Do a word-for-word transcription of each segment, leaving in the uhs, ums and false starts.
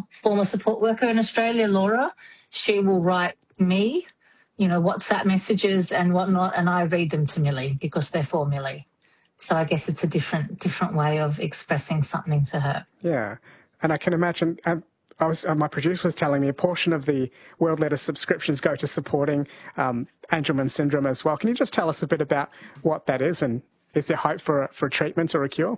former support worker in Australia, Laura. She will write me, you know, WhatsApp messages and whatnot, and I read them to Millie because they're for Millie. So I guess it's a different different way of expressing something to her. Yeah, and I can imagine. Um, I was uh, my producer was telling me a portion of the World Letters subscriptions go to supporting um, Angelman syndrome as well. Can you just tell us a bit about what that is, and is there hope for a, for a treatment or a cure?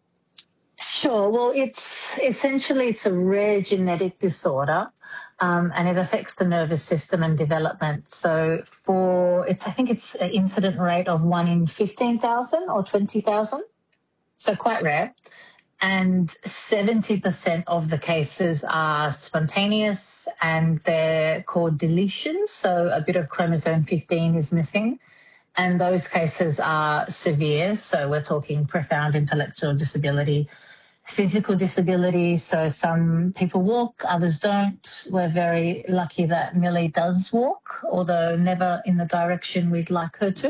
Sure. Well, it's essentially it's a rare genetic disorder, um, and it affects the nervous system and development. So, for it's I think it's an incident rate of one in fifteen thousand or twenty thousand. So quite rare. And seventy percent of the cases are spontaneous and they're called deletions. So a bit of chromosome fifteen is missing. And those cases are severe. So we're talking profound intellectual disability, physical disability. So some people walk, others don't. We're very lucky that Millie does walk, although never in the direction we'd like her to.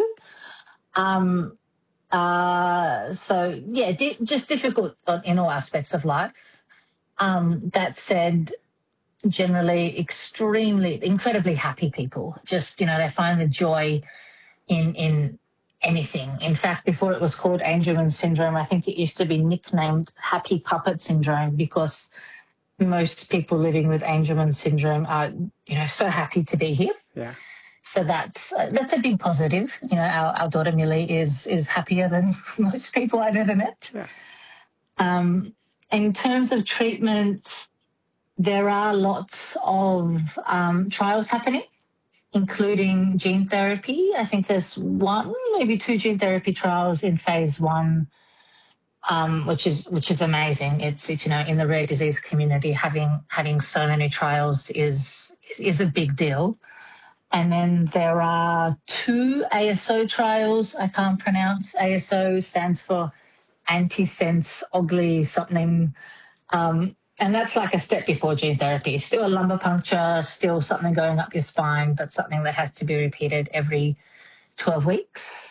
Um, Uh, so, yeah, di- just difficult in all aspects of life. Um, that said, generally extremely, incredibly happy people. Just, you know, they find the joy in in anything. In fact, before it was called Angelman syndrome, I think it used to be nicknamed Happy Puppet syndrome because most people living with Angelman syndrome are, you know, so happy to be here. Yeah. So that's uh, that's a big positive. You know, our, our daughter Millie is is happier than most people I've ever met. Yeah. Um, in terms of treatment, there are lots of um, trials happening, including gene therapy. I think there's one, maybe two gene therapy trials in phase one, um, which is which is amazing. It's, it's you know in the rare disease community, having having so many trials is is a big deal. And then there are two A S O trials. I can't pronounce. A S O stands for antisense ugly something. Um, and that's like a step before gene therapy. Still a lumbar puncture, still something going up your spine, but something that has to be repeated every twelve weeks.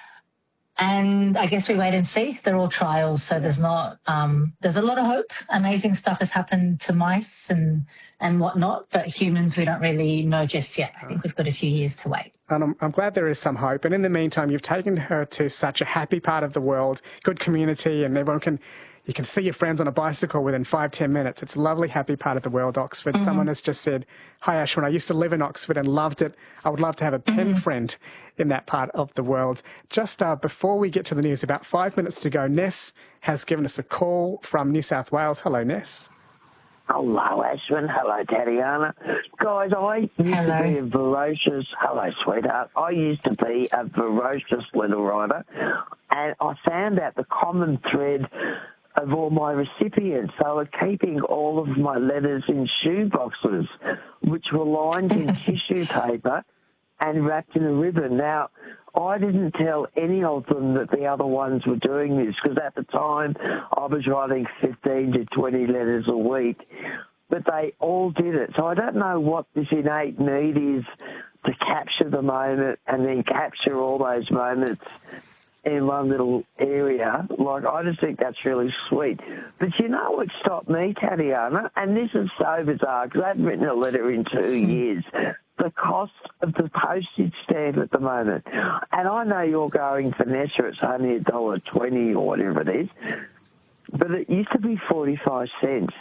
And I guess we wait and see. They're all trials, so yeah. there's not um, there's a lot of hope. Amazing stuff has happened to mice and and whatnot, but humans we don't really know just yet. I think we've got a few years to wait. And I'm, I'm glad there is some hope. And in the meantime, you've taken her to such a happy part of the world, good community, and everyone can. You can see your friends on a bicycle within five, ten minutes. It's a lovely, happy part of the world, Oxford. Mm-hmm. Someone has just said, hi, Ashwin, I used to live in Oxford and loved it. I would love to have a pen mm-hmm. friend in that part of the world. Just uh, before we get to the news, about five minutes to go, Ness has given us a call from New South Wales. Hello, Ness. Hello, Ashwin. Hello, Tatiana. Guys, I used hello. to be a ferocious... Hello, sweetheart. I used to be a ferocious little rider, and I found out the common thread of all my recipients. They were keeping all of my letters in shoe boxes, which were lined in tissue paper and wrapped in a ribbon. Now, I didn't tell any of them that the other ones were doing this, because at the time I was writing fifteen to twenty letters a week, but they all did it. So I don't know what this innate need is to capture the moment and then capture all those moments in one little area. Like, I just think that's really sweet. But you know what stopped me, Tatiana? And this is so bizarre, because I haven't written a letter in two years. The cost of the postage stamp at the moment. And I know you're going, Vanessa, it's only a dollar twenty or whatever it is, but it used to be forty-five cents.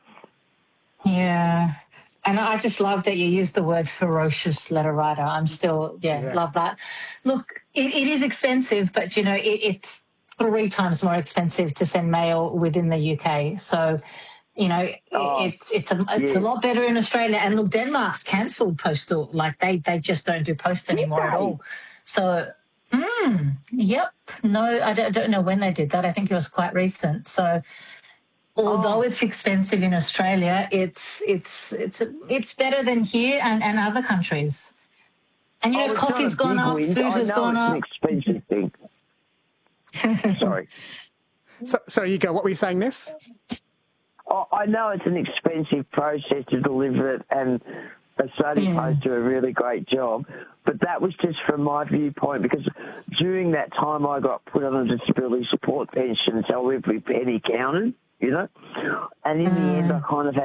Yeah. And I just love that you used the word ferocious letter writer. I'm still, yeah, yeah. love that. Look, it, it is expensive, but, you know, it, it's three times more expensive to send mail within the U K. So, you know, oh, it's it's a it's yeah. a lot better in Australia. And look, Denmark's cancelled postal. Like, they, they just don't do post anymore at all. So, mm, yep. No, I don't, I don't know when they did that. I think it was quite recent. So, although oh. it's expensive in Australia, it's it's it's it's better than here and, and other countries. And, you know, oh, coffee's gone up, food I has know gone it's up. An expensive thing. Sorry. So, so you go, what were you saying, Ness? Oh, I know it's an expensive process to deliver it, and Australia Mm. Post do a really great job. But that was just from my viewpoint, because during that time I got put on a disability support pension, so every penny counted, you know. And in mm. the end, I kind of had